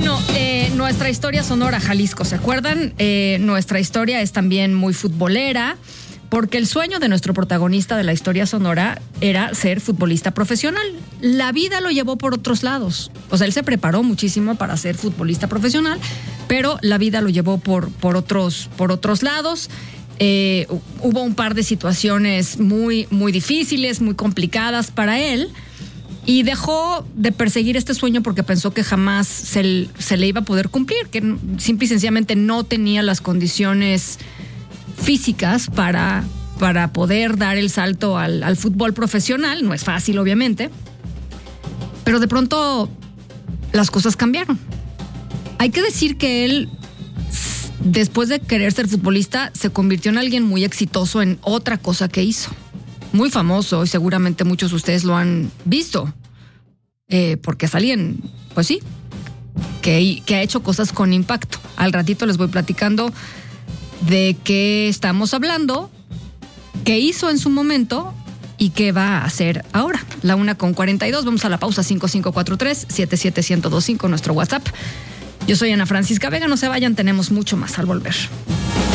Bueno, nuestra historia sonora, Jalisco, ¿se acuerdan? Nuestra historia es también muy futbolera, porque el sueño de nuestro protagonista de la historia sonora era ser futbolista profesional. La vida lo llevó por otros lados. O sea, él se preparó muchísimo para ser futbolista profesional, pero la vida lo llevó por otros lados. Hubo un par de situaciones muy, muy difíciles, muy complicadas para él, y dejó de perseguir este sueño porque pensó que jamás se le iba a poder cumplir, que simple y sencillamente no tenía las condiciones físicas para poder dar el salto al fútbol profesional. No es fácil, obviamente, pero de pronto las cosas cambiaron. Hay que decir que él, después de querer ser futbolista, se convirtió en alguien muy exitoso en otra cosa que hizo. Muy famoso, y seguramente muchos de ustedes lo han visto, porque es alguien, pues sí, que ha hecho cosas con impacto. Al ratito les voy platicando de qué estamos hablando, qué hizo en su momento y qué va a hacer ahora. 1:42, vamos a la pausa. 5543-77125, nuestro WhatsApp. Yo soy Ana Francisca Vega, no se vayan, tenemos mucho más al volver.